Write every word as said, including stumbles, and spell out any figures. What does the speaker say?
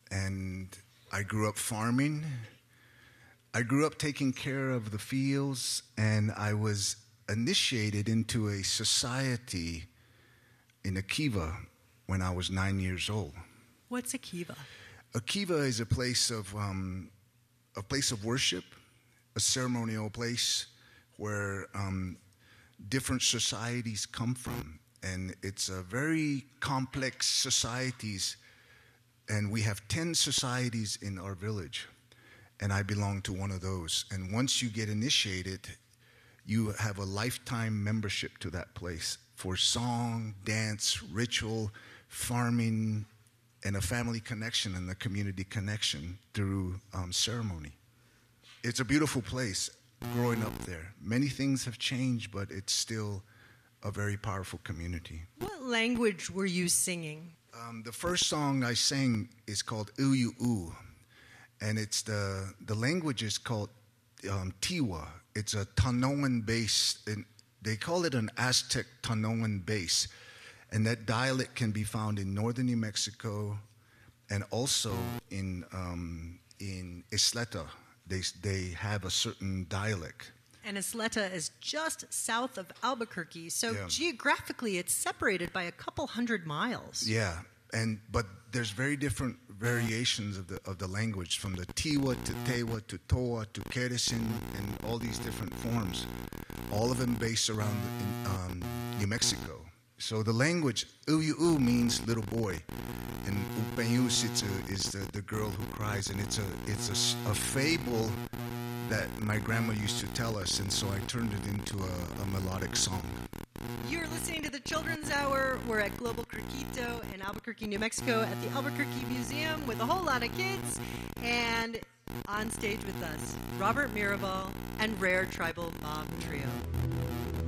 and I grew up farming. I grew up taking care of the fields, and I was initiated into a society in Akiva when I was nine years old. What's Akiva? Akiva is a place of um, a place of worship, a ceremonial place where um, different societies come from, and it's a very complex societies. And we have ten societies in our village, and I belong to one of those. And once you get initiated, you have a lifetime membership to that place for song, dance, ritual, farming, and a family connection and a community connection through um, ceremony. It's a beautiful place growing up there. Many things have changed, but it's still a very powerful community. What language were you singing? Um, the first song I sang is called Uyu U, and it's the the language is called um, Tiwa. It's a Tanoan base, and they call it an Aztec Tanoan base, and that dialect can be found in northern New Mexico, and also in um, in Isleta. They they have a certain dialect. And Isleta is just south of Albuquerque, so Yeah. geographically it's separated by a couple hundred miles. Yeah, and but there's very different variations of the of the language, from the Tiwa to Tewa to Toa to Keresin, and all these different forms, all of them based around in, um, New Mexico. So the language, Uyu means little boy, and Upeyus is the, the girl who cries, and it's a it's a, s- a fable that my grandma used to tell us, and so I turned it into a, a melodic song. You're listening to the Children's Hour. We're at Global Criquito in Albuquerque, New Mexico, at the Albuquerque Museum with a whole lot of kids. And on stage with us, Robert Mirabal and Rare Tribal Mob Trio.